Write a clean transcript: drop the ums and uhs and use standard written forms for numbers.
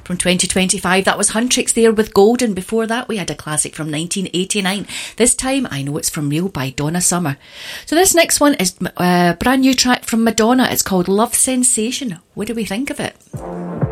from 2025. That was Huntrix there with Golden. Before that, we had a classic from 1989. This time, I Know It's From Real by Donna Summer. So this next one is a brand new track from Madonna. It's called Love Sensation. What do we think of it?